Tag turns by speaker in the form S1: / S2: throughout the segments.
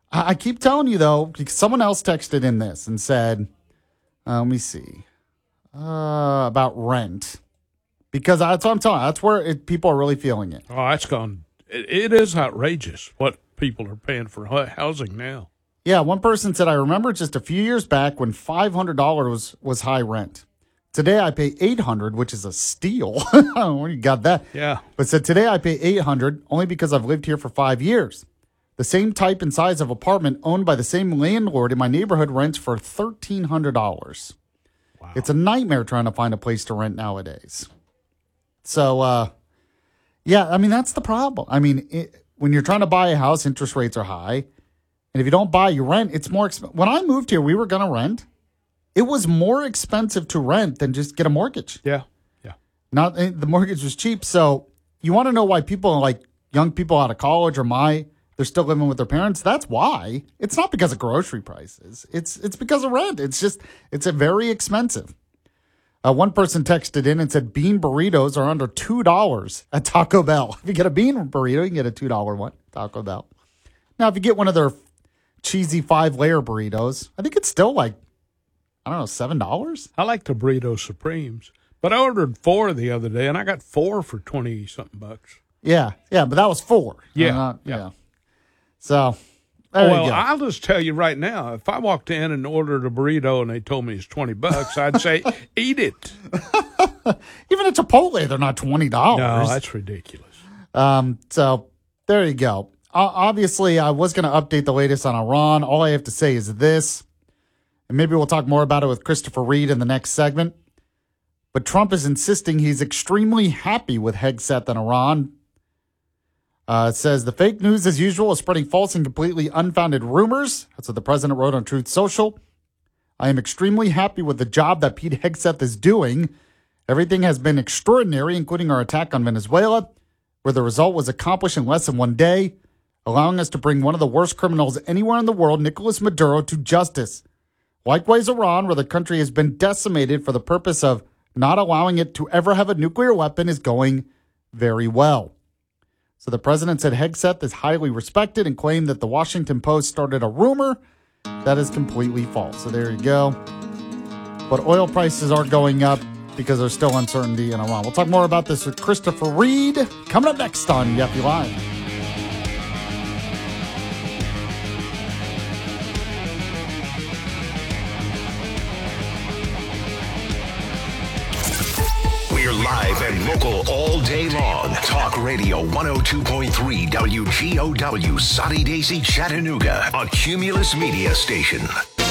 S1: I keep telling you, though, because someone else texted in this and said, let me see, about rent. Because that's what I'm telling you. That's where people are really feeling it.
S2: Oh, that's gone. It is outrageous what people are paying for housing now.
S1: Yeah, one person said, I remember just a few years back when $500 was high rent. Today I pay $800, which is a steal. Where you got that?
S2: Yeah.
S1: But said, today I pay $800 only because I've lived here for 5 years. The same type and size of apartment owned by the same landlord in my neighborhood rents for $1,300. Wow. It's a nightmare trying to find a place to rent nowadays. So, yeah, I mean, that's the problem. I mean, when you're trying to buy a house, interest rates are high. And if you don't buy, you rent. It's more expensive. When I moved here, we were going to rent. It was more expensive to rent than just get a mortgage.
S2: Yeah.
S1: The mortgage was cheap. So you want to know why people like young people out of college they're still living with their parents? That's why. It's not because of grocery prices. It's because of rent. It's a very expensive. One person texted in and said bean burritos are under $2 at Taco Bell. If you get a bean burrito, you can get a $2 one, Taco Bell. Now, if you get one of their cheesy 5-layer burritos, I think it's still like, I don't know, $7?
S2: I like the burrito supremes, but I ordered 4 the other day, and I got 4 for 20-something bucks.
S1: Yeah, but that was 4.
S2: Yeah.
S1: So, there you go.
S2: I'll just tell you right now, if I walked in and ordered a burrito and they told me it's $20, I'd say, eat it.
S1: Even at Chipotle, they're not $20.
S2: No, that's ridiculous.
S1: So, there you go. Obviously, I was going to update the latest on Iran. All I have to say is this, and maybe we'll talk more about it with Christopher Reed in the next segment. But Trump is insisting he's extremely happy with Hegseth and Iran. It says the fake news, as usual, is spreading false and completely unfounded rumors. That's what the president wrote on Truth Social. I am extremely happy with the job that Pete Hegseth is doing. Everything has been extraordinary, including our attack on Venezuela, where the result was accomplished in less than 1 day, allowing us to bring one of the worst criminals anywhere in the world, Nicolas Maduro, to justice. Likewise, Iran, where the country has been decimated for the purpose of not allowing it to ever have a nuclear weapon, is going very well. So the president said Hegseth is highly respected and claimed that the Washington Post started a rumor that is completely false. So there you go. But oil prices are going up because there's still uncertainty in Iran. We'll talk more about this with Christopher Reed coming up next on Yeffy Live.
S3: We're live and local all day long. Talk Radio 102.3 WGOW, Soddy Daisy, Chattanooga, a Cumulus Media station.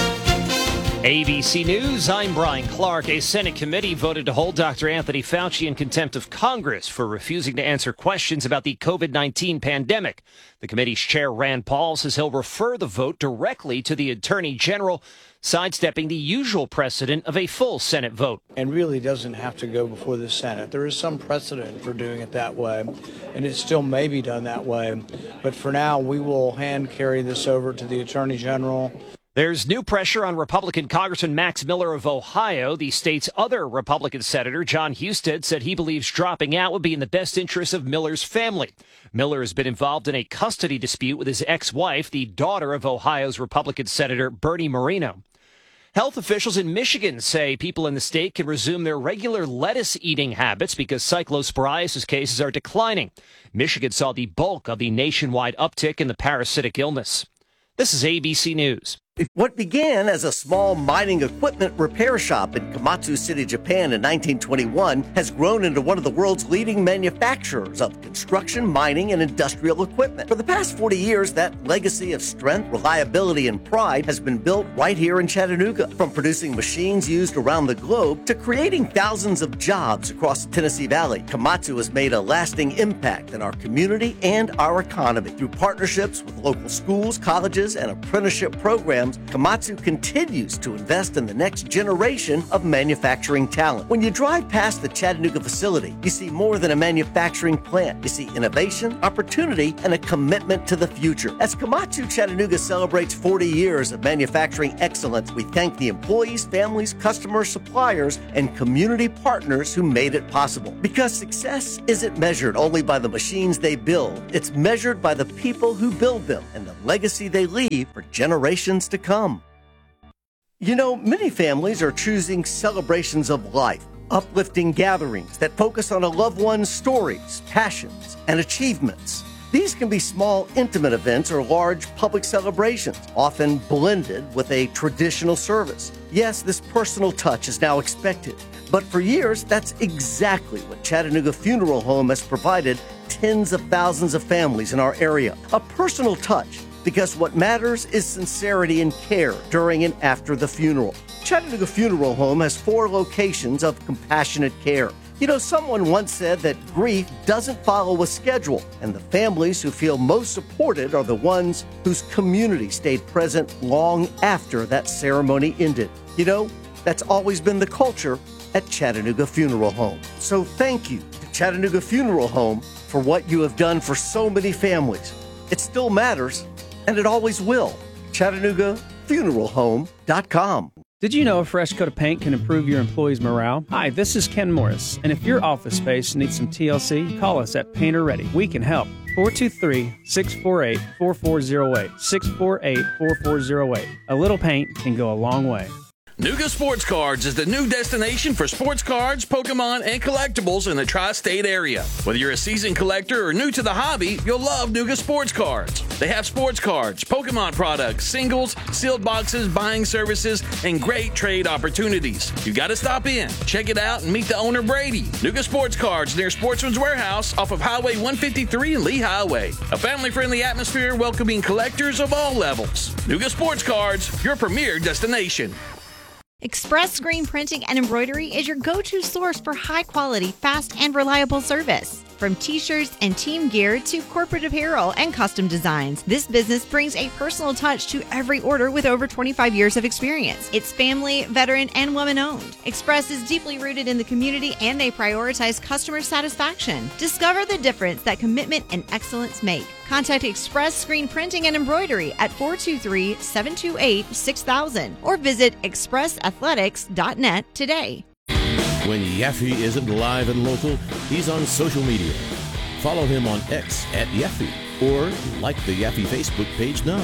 S4: ABC News, I'm Brian Clark. A Senate committee voted to hold Dr. Anthony Fauci in contempt of Congress for refusing to answer questions about the COVID-19 pandemic. The committee's chair, Rand Paul, says he'll refer the vote directly to the Attorney General, sidestepping the usual precedent of a full Senate vote.
S5: And really doesn't have to go before the Senate. There is some precedent for doing it that way, and it still may be done that way. But for now, we will hand carry this over to the Attorney General.
S4: There's new pressure on Republican Congressman Max Miller of Ohio. The state's other Republican senator, John Husted, said he believes dropping out would be in the best interest of Miller's family. Miller has been involved in a custody dispute with his ex-wife, the daughter of Ohio's Republican Senator Bernie Moreno. Health officials in Michigan say people in the state can resume their regular lettuce eating habits because cyclosporiasis cases are declining. Michigan saw the bulk of the nationwide uptick in the parasitic illness. This is ABC News.
S6: What began as a small mining equipment repair shop in Komatsu City, Japan in 1921 has grown into one of the world's leading manufacturers of construction, mining, and industrial equipment. For the past 40 years, that legacy of strength, reliability, and pride has been built right here in Chattanooga. From producing machines used around the globe to creating thousands of jobs across the Tennessee Valley, Komatsu has made a lasting impact in our community and our economy through partnerships with local schools, colleges, and apprenticeship programs programs, Komatsu continues to invest in the next generation of manufacturing talent. When you drive past the Chattanooga facility, you see more than a manufacturing plant. You see innovation, opportunity, and a commitment to the future. As Komatsu Chattanooga celebrates 40 years of manufacturing excellence, we thank the employees, families, customers, suppliers, and community partners who made it possible. Because success isn't measured only by the machines they build, it's measured by the people who build them and the legacy they leave for generations to come. You know, many families are choosing celebrations of life, uplifting gatherings that focus on a loved one's stories, passions, and achievements. These can be small, intimate events or large public celebrations, often blended with a traditional service. Yes, this personal touch is now expected, but for years, that's exactly what Chattanooga Funeral Home has provided tens of thousands of families in our area. A personal touch, because what matters is sincerity and care during and after the funeral. Chattanooga Funeral Home has 4 locations of compassionate care. You know, someone once said that grief doesn't follow a schedule, and the families who feel most supported are the ones whose community stayed present long after that ceremony ended. You know, that's always been the culture at Chattanooga Funeral Home. So thank you to Chattanooga Funeral Home for what you have done for so many families. It still matters, and it always will. ChattanoogaFuneralHome.com.
S7: Did you know a fresh coat of paint can improve your employees' morale? Hi, this is Ken Morris, and if your office space needs some TLC, call us at Painter Ready. We can help. 423-648-4408. 648-4408. A little paint can go a long way.
S8: Nooga Sports Cards is the new destination for sports cards, Pokemon, and collectibles in the tri-state area. Whether you're a seasoned collector or new to the hobby, you'll love Nooga Sports Cards. They have sports cards, Pokemon products, singles, sealed boxes, buying services, and great trade opportunities. You got to stop in, check it out, and meet the owner, Brady. Nooga Sports Cards near Sportsman's Warehouse off of Highway 153 and Lee Highway. A family-friendly atmosphere welcoming collectors of all levels. Nooga Sports Cards, your premier destination.
S9: Express Screen Printing and Embroidery is your go-to source for high-quality, fast, and reliable service. From t-shirts and team gear to corporate apparel and custom designs, this business brings a personal touch to every order with over 25 years of experience. It's family, veteran, and woman-owned. Express is deeply rooted in the community, and they prioritize customer satisfaction. Discover the difference that commitment and excellence make. Contact Express Screen Printing and Embroidery at 423-728-6000 or visit expressathletics.net today.
S10: When Yaffe isn't live and local, he's on social media. Follow him on X at Yaffe or like the Yaffe Facebook page now.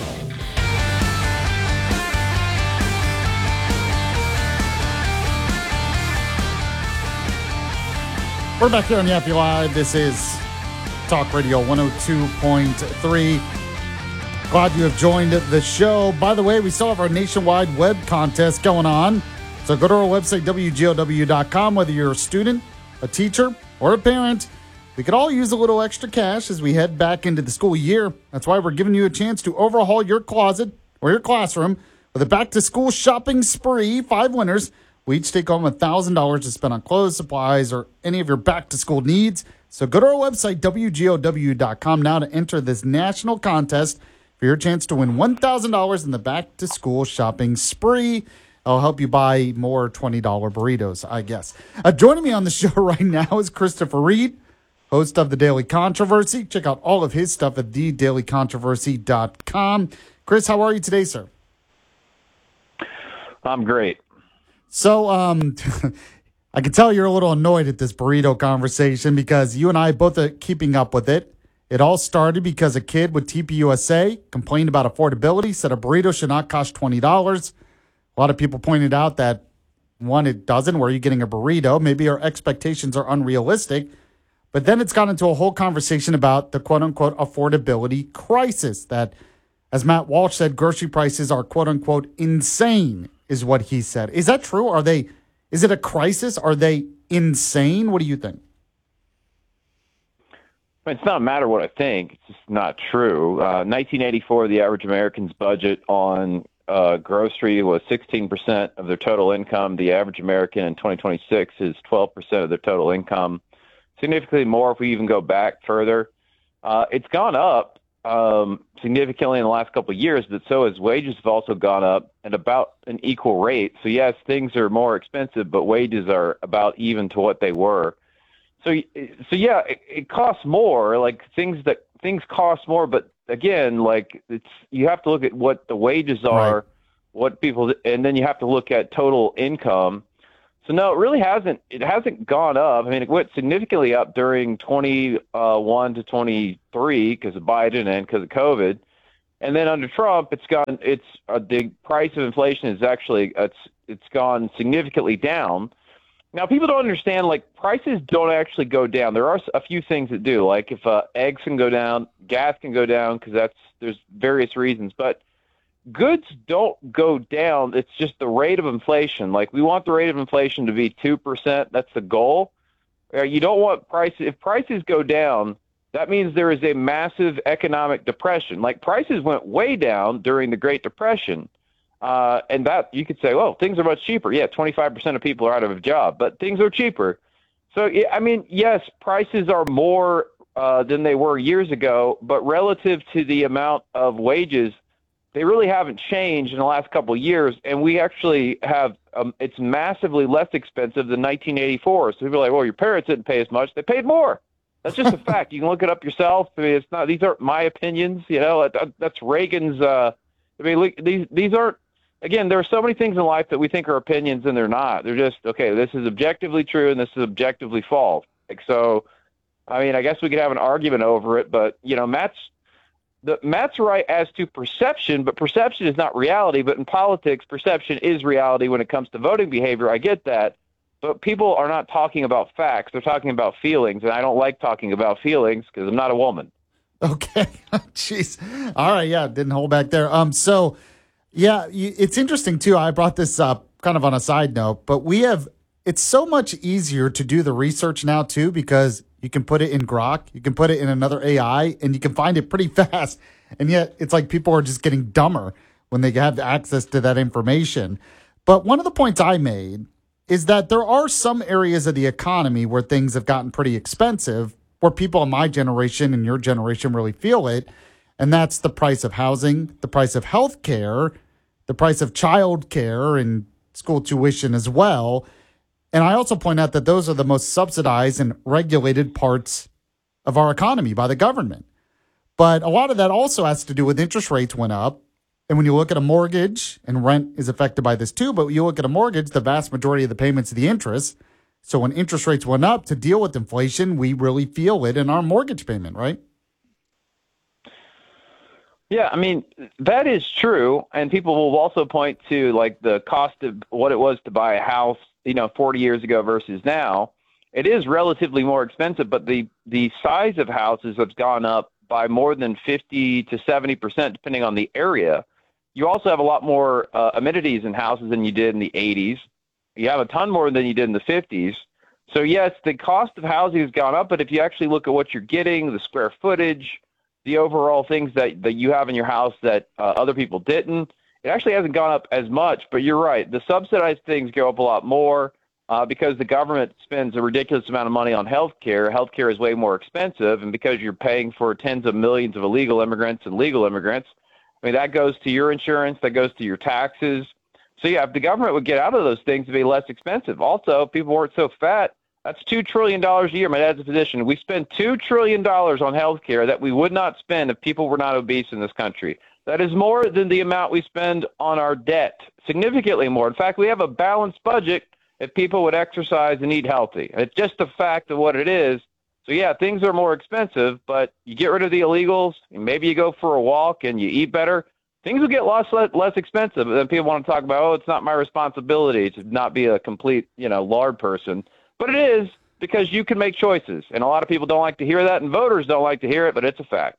S1: We're back here on Yaffe Live. This is Talk Radio 102.3. Glad you have joined the show. By the way, we still have our nationwide web contest going on. So go to our website, WGOW.com, whether you're a student, a teacher, or a parent. We could all use a little extra cash as we head back into the school year. That's why we're giving you a chance to overhaul your closet or your classroom with a back-to-school shopping spree. 5 winners will each take home $1,000 to spend on clothes, supplies, or any of your back-to-school needs. So go to our website, WGOW.com, now to enter this national contest for your chance to win $1,000 in the back-to-school shopping spree. I'll help you buy more $20 burritos, I guess. Joining me on the show right now is Christopher Reed, host of The Daily Controversy. Check out all of his stuff at thedailycontroversy.com. Chris, how are you today, sir?
S11: I'm great.
S1: So, I can tell you're a little annoyed at this burrito conversation because you and I both are keeping up with it. It all started because a kid with TPUSA complained about affordability, said a burrito should not cost $20. A lot of people pointed out that, one, it doesn't. Where are you getting a burrito? Maybe our expectations are unrealistic. But then it's gone into a whole conversation about the quote-unquote affordability crisis that, as Matt Walsh said, grocery prices are quote-unquote insane, is what he said. Is that true? Is it a crisis? Are they insane? What do you think?
S11: It's not a matter of what I think. It's just not true. 1984, the average American's budget on grocery was 16% of their total income. The average American in 2026 is 12% of their total income. Significantly more if we even go back further. It's gone up significantly in the last couple of years, but so has wages have also gone up at about an equal rate. So yes, things are more expensive, but wages are about even to what they were. So yeah, it costs more. Like things cost more, but again, like you have to look at what the wages are, right, what people, and then you have to look at total income. So no, it really hasn't. It hasn't gone up. I mean, it went significantly up during 21 to 23 because of Biden and because of COVID, and then under Trump, the price of inflation is actually it's gone significantly down. Now, people don't understand, like, prices don't actually go down. There are a few things that do, like if eggs can go down, gas can go down because there's various reasons, but goods don't go down. It's just the rate of inflation. Like, we want the rate of inflation to be 2%. That's the goal. You don't want prices. If prices go down, that means there is a massive economic depression. Like, prices went way down during the Great Depression. And that you could say, well, things are much cheaper. Yeah, 25% of people are out of a job, but things are cheaper. So, I mean, yes, prices are more than they were years ago, but relative to the amount of wages, they really haven't changed in the last couple of years. And we actually have, it's massively less expensive than 1984. So people are like, well, your parents didn't pay as much. They paid more. That's just a fact. You can look it up yourself. I mean, these aren't my opinions. You know, that's Reagan's. I mean, these aren't. Again, there are so many things in life that we think are opinions, and they're not. They're just, okay, this is objectively true, and this is objectively false. Like, so, I mean, I guess we could have an argument over it, but, you know, Matt's right as to perception, but perception is not reality. But in politics, perception is reality when it comes to voting behavior. I get that. But people are not talking about facts. They're talking about feelings, and I don't like talking about feelings because I'm not a woman.
S1: Okay. Jeez. All right, yeah, didn't hold back there. So... yeah, it's interesting, too. I brought this up kind of on a side note, but it's so much easier to do the research now, too, because you can put it in Grok, you can put it in another AI, and you can find it pretty fast. And yet it's like people are just getting dumber when they have access to that information. But one of the points I made is that there are some areas of the economy where things have gotten pretty expensive, where people in my generation and your generation really feel it. And that's the price of housing, the price of health care, the price of child care and school tuition as well. And I also point out that those are the most subsidized and regulated parts of our economy by the government. But a lot of that also has to do with interest rates went up. And when you look at a mortgage, and rent is affected by this too, but when you look at a mortgage, the vast majority of the payments are the interest. So when interest rates went up to deal with inflation, we really feel it in our mortgage payment, right?
S11: Yeah, I mean, that is true. And people will also point to like the cost of what it was to buy a house, 40 years ago versus now. It is relatively more expensive, but the size of houses has gone up by more than 50 to 70%, depending on the area. You also have a lot more amenities in houses than you did in the 80s. You have a ton more than you did in the 50s. So yes, the cost of housing has gone up, but if you actually look at what you're getting, the square footage, the overall things that you have in your house that other people didn't, it actually hasn't gone up as much. But you're right. The subsidized things go up a lot more because the government spends a ridiculous amount of money on health care. Health care is way more expensive. And because you're paying for tens of millions of illegal immigrants and legal immigrants, I mean, that goes to your insurance, that goes to your taxes. So, yeah, if the government would get out of those things, it'd be less expensive. Also, if people weren't so fat, that's $2 trillion a year. My dad's a physician. We spend $2 trillion on health care that we would not spend if people were not obese in this country. That is more than the amount we spend on our debt, significantly more. In fact, we have a balanced budget if people would exercise and eat healthy. It's just a fact of what it is. So, yeah, things are more expensive, but you get rid of the illegals, and maybe you go for a walk and you eat better, things will get less expensive. Then people want to talk about, it's not my responsibility to not be a complete, lard person. But it is, because you can make choices. And a lot of people don't like to hear that, and voters don't like to hear it, but it's a fact.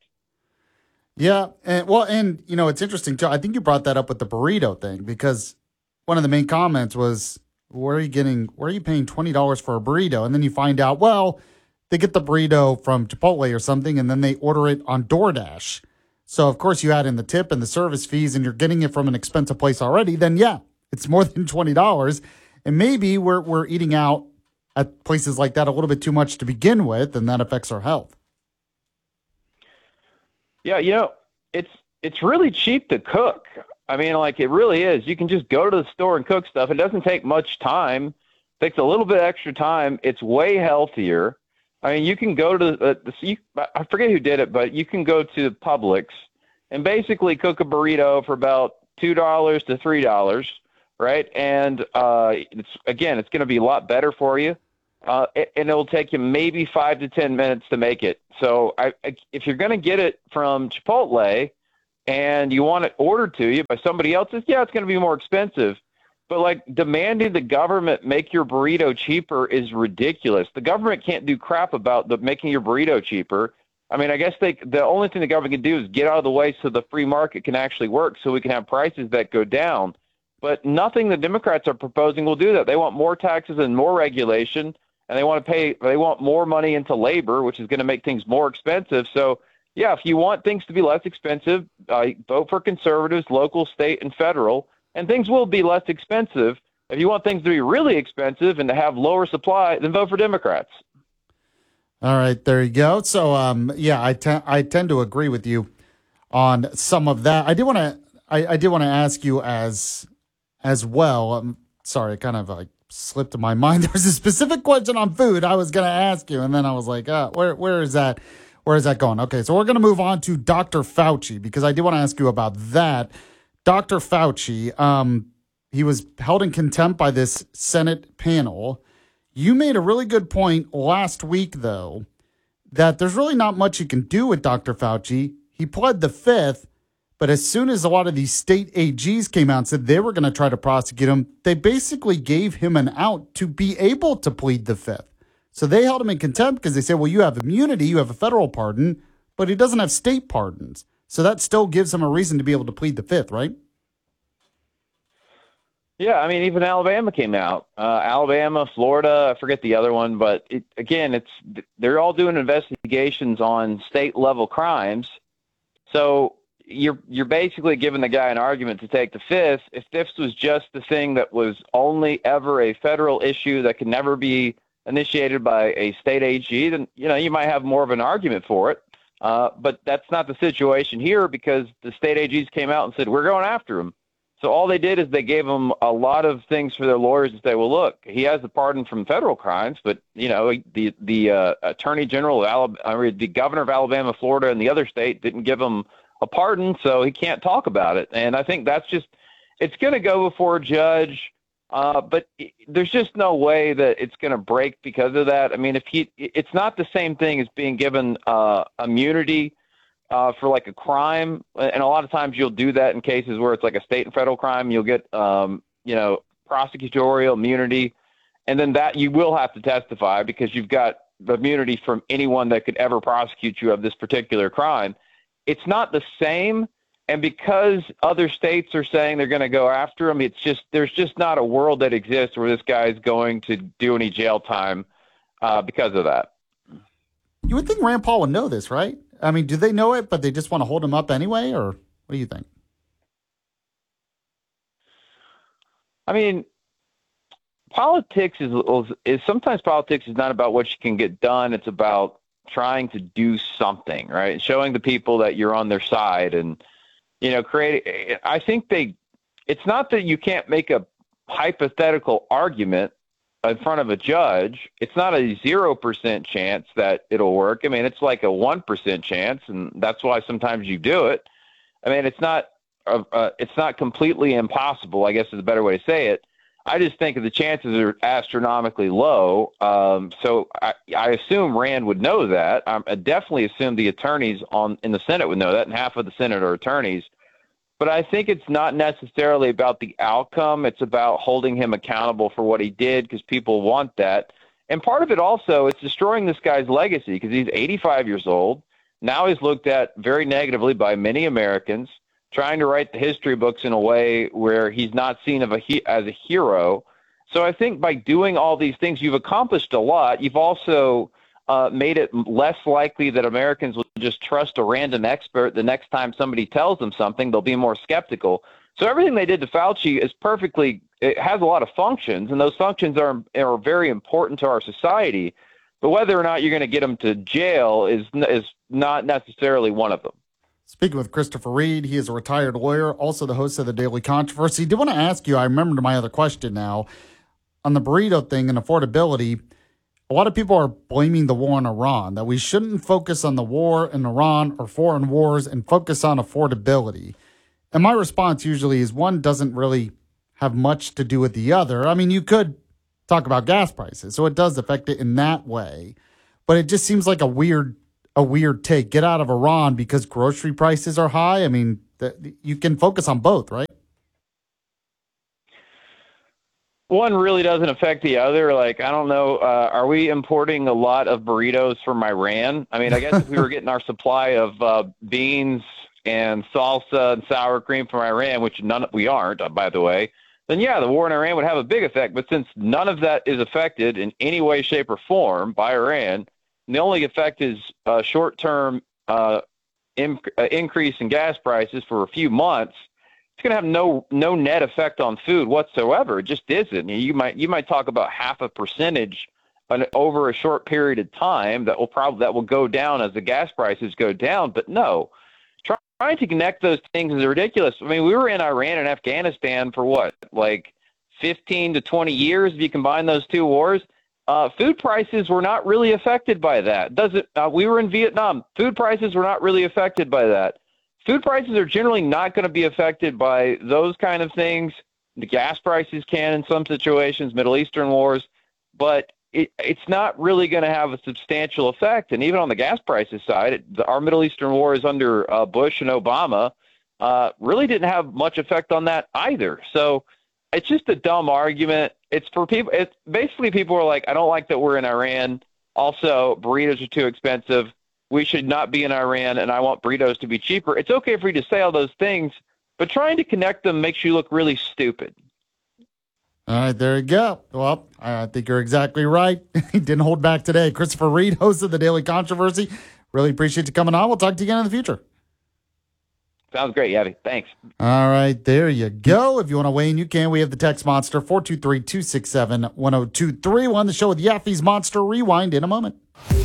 S1: Yeah. And it's interesting, too. I think you brought that up with the burrito thing, because one of the main comments was, where are you paying $20 for a burrito? And then you find out, well, they get the burrito from Chipotle or something, and then they order it on DoorDash. So, of course, you add in the tip and the service fees, and you're getting it from an expensive place already. Then, yeah, it's more than $20. And maybe we're eating out at places like that a little bit too much to begin with, and that affects our health.
S11: Yeah, it's really cheap to cook. I mean, like, it really is. You can just go to the store and cook stuff. It doesn't take much time. It takes a little bit extra time. It's way healthier. I mean, you can go to I forget who did it, but you can go to Publix and basically cook a burrito for about $2 to $3, right? And it's going to be a lot better for you, and it'll take you maybe 5 to 10 minutes to make it. So if you're going to get it from Chipotle and you want it ordered to you by somebody else, it's going to be more expensive. But, like, demanding the government make your burrito cheaper is ridiculous. The government can't do crap about making your burrito cheaper. I mean, I guess the only thing the government can do is get out of the way so the free market can actually work, so we can have prices that go down. But nothing the Democrats are proposing will do that. They want more taxes and more regulation, and they want more money into labor, which is going to make things more expensive. So, yeah, if you want things to be less expensive, vote for conservatives, local, state, and federal. And things will be less expensive. If you want things to be really expensive and to have lower supply, then vote for Democrats.
S1: All right, there you go. So, I tend to agree with you on some of that. I did want to ask you as well. I'm sorry, it kind of like slipped in my mind. There was a specific question on food I was going to ask you, and then I was like, where is that? Where is that going? Okay, so we're going to move on to Dr. Fauci, because I did want to ask you about that. Dr. Fauci, he was held in contempt by this Senate panel. You made a really good point last week, though, that there's really not much you can do with Dr. Fauci. He pled the fifth, but as soon as a lot of these state AGs came out and said they were going to try to prosecute him, they basically gave him an out to be able to plead the fifth. So they held him in contempt because they said, well, you have immunity, you have a federal pardon, but he doesn't have state pardons. So that still gives him a reason to be able to plead the fifth, right?
S11: Yeah, I mean, even Alabama came out. Alabama, Florida, I forget the other one, but they're all doing investigations on state-level crimes. So you're basically giving the guy an argument to take the fifth. If this was just the thing that was only ever a federal issue that could never be initiated by a state AG, then you might have more of an argument for it. But that's not the situation here, because the state AGs came out and said, we're going after him. So all they did is they gave him a lot of things for their lawyers to say, well, look, he has a pardon from federal crimes, but, the attorney general of Alabama, the governor of Alabama, Florida, and the other state didn't give him a pardon, so he can't talk about it. And I think it's going to go before a judge, but there's just no way that it's going to break because of that. I mean, it's not the same thing as being given immunity for like a crime, and a lot of times you'll do that in cases where it's like a state and federal crime. You'll get prosecutorial immunity, and then that you will have to testify because you've got immunity from anyone that could ever prosecute you of this particular crime. It's not the same, and because other states are saying they're going to go after him, there's just not a world that exists where this guy is going to do any jail time because of that.
S1: You would think Rand Paul would know this, right? I mean, do they know it, but they just want to hold him up anyway, or what do you think?
S11: I mean, politics is sometimes politics is not about what you can get done. It's about trying to do something, right? Showing the people that you're on their side, and creating. I think it's not that you can't make a hypothetical argument in front of a judge. It's not a 0% chance that it'll work. I mean, it's like a 1% chance, and that's why sometimes you do it. I mean, it's not completely impossible, I guess is a better way to say it. I just think that the chances are astronomically low. So I assume Rand would know that. I definitely assume the attorneys in the Senate would know that, and half of the Senate are attorneys. But I think it's not necessarily about the outcome. It's about holding him accountable for what he did, because people want that. And part of it also is destroying this guy's legacy, because he's 85 years old. Now he's looked at very negatively by many Americans, trying to write the history books in a way where he's not seen as a hero. So I think by doing all these things, you've accomplished a lot. You've also made it less likely that Americans will just trust a random expert. The next time somebody tells them something, they'll be more skeptical. So everything they did to Fauci is it has a lot of functions, and those functions are very important to our society. But whether or not you're going to get them to jail is not necessarily one of them.
S1: Speaking with Christopher Reed, he is a retired lawyer, also the host of the Daily Controversy. I do want to ask you, I remember my other question now, on the burrito thing and affordability. A lot of people are blaming the war in Iran, that we shouldn't focus on the war in Iran or foreign wars and focus on affordability. And my response usually is one doesn't really have much to do with the other. I mean, you could talk about gas prices, so it does affect it in that way. But it just seems like a weird take. Get out of Iran because grocery prices are high. I mean, you can focus on both, right?
S11: One really doesn't affect the other. Like, I don't know, are we importing a lot of burritos from Iran? I mean, I guess if we were getting our supply of beans and salsa and sour cream from Iran, which we aren't, by the way, then yeah, the war in Iran would have a big effect. But since none of that is affected in any way, shape, or form by Iran, the only effect is short-term increase in gas prices for a few months. It's going to have no net effect on food whatsoever. It just isn't. You might talk about 0.5% over a short period of time that will go down as the gas prices go down. But no, trying to connect those things is ridiculous. I mean, we were in Iran and Afghanistan for what, like 15 to 20 years if you combine those two wars. Food prices were not really affected by that. We were in Vietnam. Food prices were not really affected by that. Food prices are generally not going to be affected by those kind of things. The gas prices can in some situations, Middle Eastern wars, but it's not really going to have a substantial effect. And even on the gas prices side, our Middle Eastern wars under Bush and Obama really didn't have much effect on that either. So it's just a dumb argument. It's for people. It's basically people are like, I don't like that we're in Iran. Also, burritos are too expensive. We should not be in Iran, and I want burritos to be cheaper. It's okay for you to say all those things, but trying to connect them makes you look really stupid.
S1: All right, there you go. Well, I think you're exactly right. He didn't hold back today. Christopher Reed, host of the Daily Controversy. Really appreciate you coming on. We'll talk to you again in the future.
S11: Sounds great, Yavi. Thanks.
S1: All right, there you go. If you want to weigh in, you can. We have the text monster, 423-267-1023. The show with Yaffe's Monster Rewind in a moment.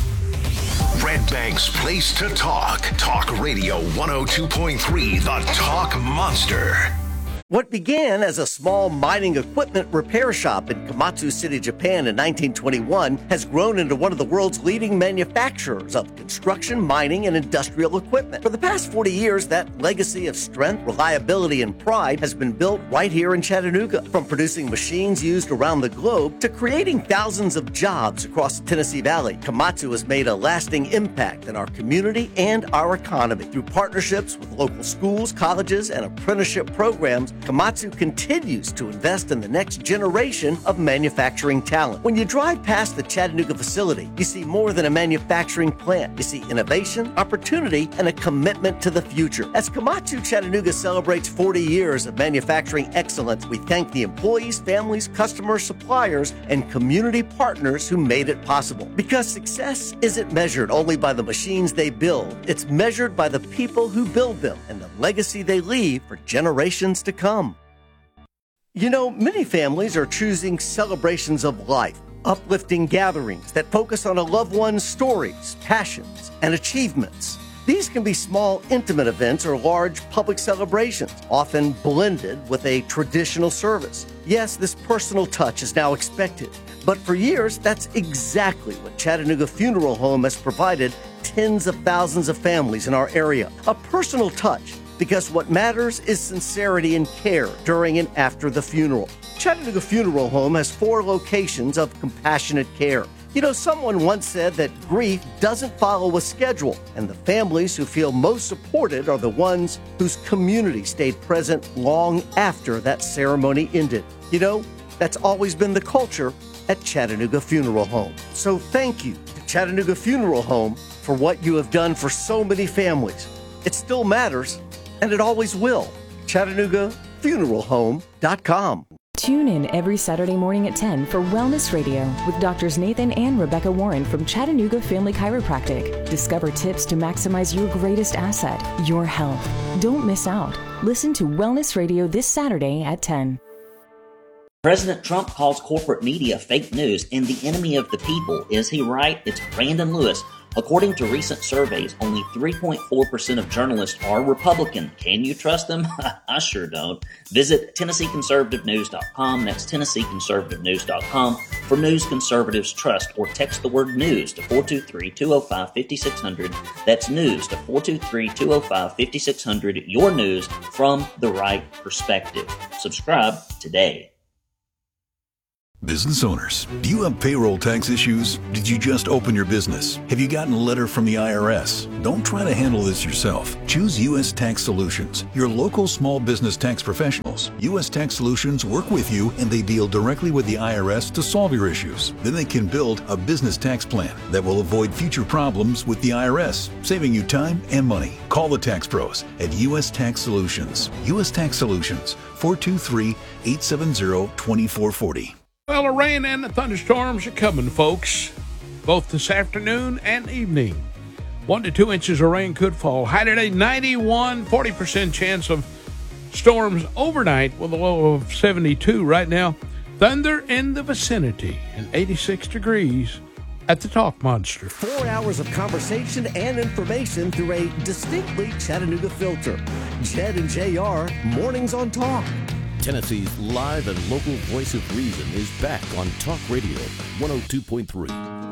S3: Red Bank's place to talk. Talk Radio 102.3, the Talk Monster.
S6: What began as a small mining equipment repair shop in Komatsu City, Japan in 1921 has grown into one of the world's leading manufacturers of construction, mining, and industrial equipment. For the past 40 years, that legacy of strength, reliability, and pride has been built right here in Chattanooga. From producing machines used around the globe to creating thousands of jobs across the Tennessee Valley, Komatsu has made a lasting impact in our community and our economy. Through partnerships with local schools, colleges, and apprenticeship programs, Komatsu continues to invest in the next generation of manufacturing talent. When you drive past the Chattanooga facility, you see more than a manufacturing plant. You see innovation, opportunity, and a commitment to the future. As Komatsu Chattanooga celebrates 40 years of manufacturing excellence, we thank the employees, families, customers, suppliers, and community partners who made it possible. Because success isn't measured only by the machines they build, it's measured by the people who build them and the legacy they leave for generations to come. You know, many families are choosing celebrations of life, uplifting gatherings that focus on a loved one's stories, passions, and achievements. These can be small, intimate events or large public celebrations, often blended with a traditional service. Yes, this personal touch is now expected, but for years, that's exactly what Chattanooga Funeral Home has provided tens of thousands of families in our area. A personal touch, because what matters is sincerity and care during and after the funeral. Chattanooga Funeral Home has 4 locations of compassionate care. You know, someone once said that grief doesn't follow a schedule, and the families who feel most supported are the ones whose community stayed present long after that ceremony ended. You know, that's always been the culture at Chattanooga Funeral Home. So thank you to Chattanooga Funeral Home for what you have done for so many families. It still matters, and it always will. ChattanoogaFuneralHome.com.
S12: Tune in every Saturday morning at 10 for Wellness Radio with Doctors Nathan and Rebecca Warren from Chattanooga Family Chiropractic. Discover tips to maximize your greatest asset, your health. Don't miss out. Listen to Wellness Radio this Saturday at 10.
S13: President Trump calls corporate media fake news and the enemy of the people. Is he right? It's Brandon Lewis According to recent surveys, only 3.4% of journalists are Republican. Can you trust them? I sure don't. Visit TennesseeConservativeNews.com. That's TennesseeConservativeNews.com for news conservatives trust, or text the word news to 423-205-5600. That's news to 423-205-5600. Your news from the right perspective. Subscribe today.
S14: Business owners, do you have payroll tax issues? Did you just open your business? Have you gotten a letter from the IRS? Don't try to handle this yourself. Choose U.S. Tax Solutions, your local small business tax professionals. U.S. Tax Solutions work with you, and they deal directly with the IRS to solve your issues. Then they can build a business tax plan that will avoid future problems with the IRS, saving you time and money. Call the tax pros at U.S. Tax Solutions. U.S. Tax Solutions, 423-870-2440.
S2: Well, the rain and the thunderstorms are coming, folks, both this afternoon and evening. 1 to 2 inches of rain could fall. High today, 91, 40% chance of storms overnight with a low of 72 right now. Thunder in the vicinity and 86 degrees at the Talk Monster.
S6: 4 hours of conversation and information through a distinctly Chattanooga filter. Jed and JR, Mornings on Talk.
S10: Tennessee's live and local voice of reason is back on Talk Radio 102.3.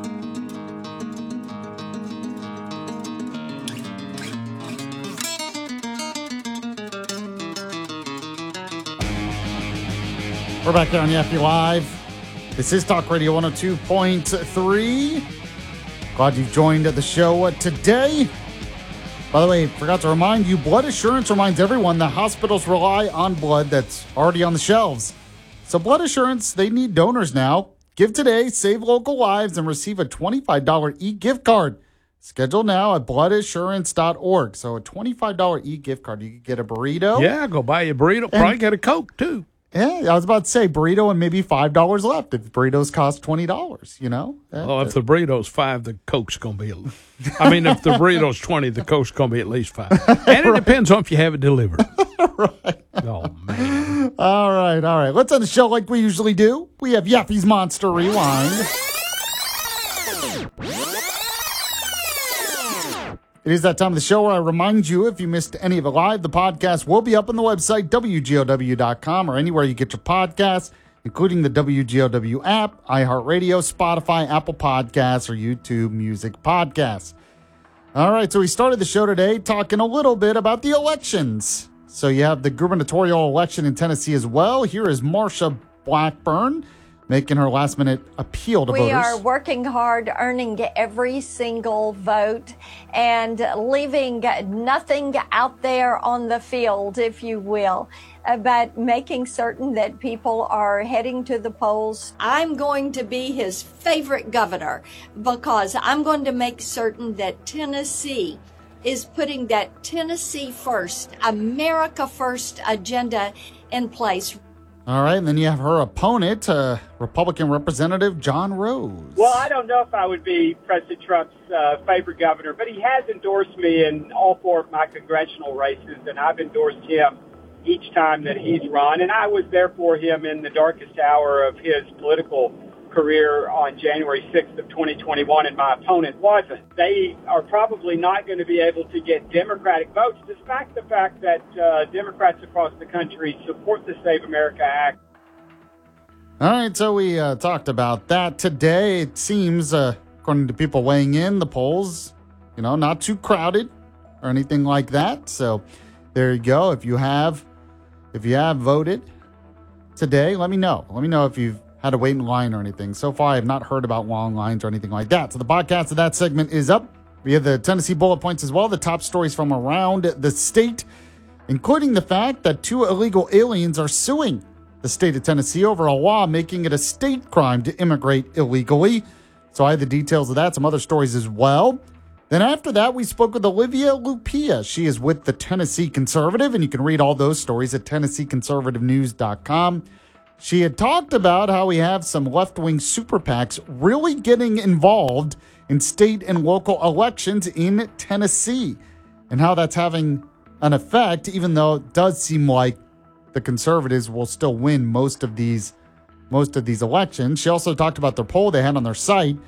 S1: We're back here on Yaffee Live. This is Talk Radio 102.3. Glad you've joined the show today. By the way, forgot to remind you, Blood Assurance reminds everyone that hospitals rely on blood that's already on the shelves. So Blood Assurance, they need donors now. Give today, save local lives, and receive a $25 e-gift card. Schedule now at bloodassurance.org. So a $25 e-gift card. You can get a burrito.
S2: Yeah, go buy you a burrito. Probably get a Coke, too.
S1: Yeah, I was about to say burrito and maybe $5 left if burritos cost $20, you know?
S2: Well, if the burrito's $5, the Coke's going to be if the burrito's $20, the Coke's going to be at least $5. And it depends on if you have it delivered.
S1: Right.
S2: Oh, man.
S1: All right. Let's end the show like we usually do. We have Yaffe's Monster Rewind. It is that time of the show where I remind you, if you missed any of it live, the podcast will be up on the website, WGOW.com, or anywhere you get your podcasts, including the WGOW app, iHeartRadio, Spotify, Apple Podcasts, or YouTube Music Podcasts. All right, so we started the show today talking a little bit about the elections. So you have the gubernatorial election in Tennessee as well. Here is Marsha Blackburn making her last-minute appeal to voters.
S15: We are working hard, earning every single vote, and leaving nothing out there on the field, if you will, but making certain that people are heading to the polls. I'm going to be his favorite governor because I'm going to make certain that Tennessee is putting that Tennessee first, America first agenda in place.
S1: All right, and then you have her opponent, Republican Representative John Rose.
S16: Well, I don't know if I would be President Trump's favorite governor, but he has endorsed me in all 4 of my congressional races, and I've endorsed him each time that he's run, and I was there for him in the darkest hour of his political career on January 6th of 2021, and my opponent wasn't. They are probably not going to be able to get Democratic votes, despite the fact that Democrats across the country support the Save America Act.
S1: All right, so we talked about that today. It seems, according to people weighing in, the polls, not too crowded or anything like that. So there you go. If you have voted today, let me know. Let me know if you've had to wait in line or anything. So far, I have not heard about long lines or anything like that. So the podcast of that segment is up. We have the Tennessee bullet points as well, the top stories from around the state, including the fact that 2 illegal aliens are suing the state of Tennessee over a law making it a state crime to immigrate illegally. So I have the details of that, some other stories as well. Then after that, we spoke with Olivia Lupia. She is with the Tennessee Conservative, and you can read all those stories at TennesseeConservativeNews.com. She had talked about how we have some left-wing super PACs really getting involved in state and local elections in Tennessee, and how that's having an effect, even though it does seem like the conservatives will still win most of these elections. She also talked about their poll they had on their site,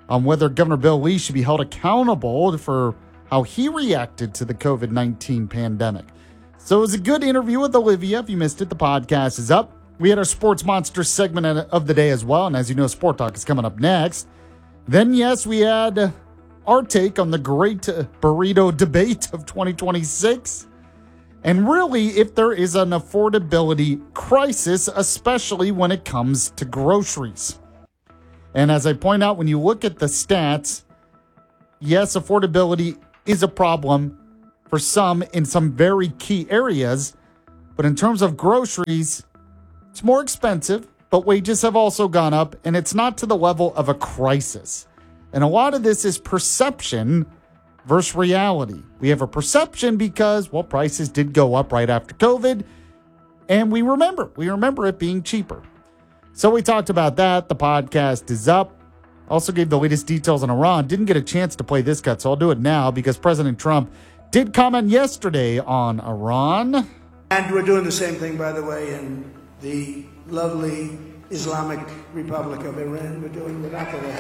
S1: on whether Governor Bill Lee should be held accountable for how he reacted to the COVID-19 pandemic. So it was a good interview with Olivia. If you missed it, the podcast is up. We had our Sports Monster segment of the day as well. And as you know, Sport Talk is coming up next. Then, yes, we had our take on the great burrito debate of 2026. And really, if there is an affordability crisis, especially when it comes to groceries. And as I point out, when you look at the stats, yes, affordability is a problem for some in some very key areas. But in terms of groceries, it's more expensive, but wages have also gone up, and it's not to the level of a crisis. And a lot of this is perception versus reality. We have a perception because, well, prices did go up right after COVID, and we remember it being cheaper. So we talked about that. The podcast is up. Also gave the latest details on Iran. Didn't get a chance to play this cut, so I'll do it now because President Trump did comment yesterday on Iran.
S17: And we're doing the same thing, by the way, in the lovely Islamic Republic of Iran. We're not going to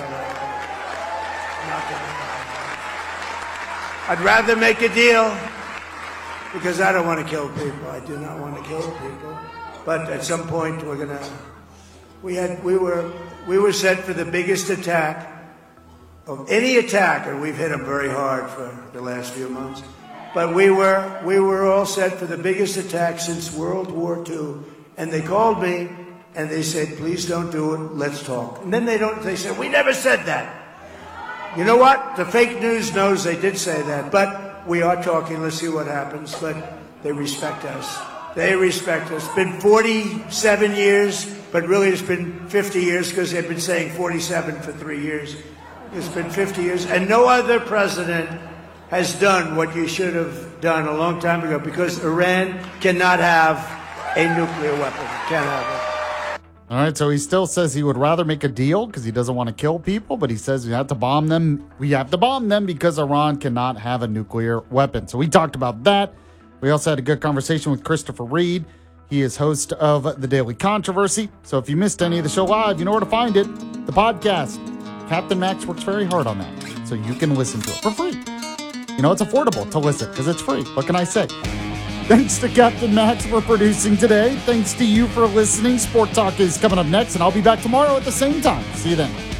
S17: have I'd rather make a deal because I don't want to kill people. I do not want to kill people. But at some point we're going to... We were set for the biggest attack of any attack, and we've hit them very hard for the last few months. But we were all set for the biggest attack since World War II. And they called me and they said, please don't do it, let's talk. And then they said, we never said that. You know what? The fake news knows they did say that, but we are talking, let's see what happens. But they respect us. They respect us. It's been 47 years, but really it's been 50 years because they've been saying 47 for 3 years. It's been 50 years. And no other president has done what you should have done a long time ago because Iran cannot have a nuclear weapon. Can't have it.
S1: All right, so he still says he would rather make a deal because he doesn't want to kill people, but he says we have to bomb them. We have to bomb them because Iran cannot have a nuclear weapon. So we talked about that. We also had a good conversation with Christopher Reed. He is host of The Daily Controversy. So if you missed any of the show live, you know where to find it. The podcast. Captain Max works very hard on that, so you can listen to it for free. You know, it's affordable to listen because it's free. What can I say? Thanks to Captain Max for producing today. Thanks to you for listening. Sport Talk is coming up next, and I'll be back tomorrow at the same time. See you then.